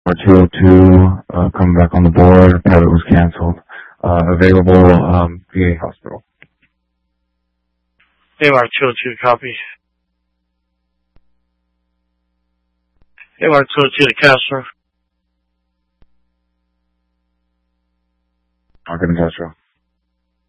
202, coming back on the board. Pilot was canceled. Available, VA hospital. AMR 202 copy. AMR 202 to Castro. Market and Castro.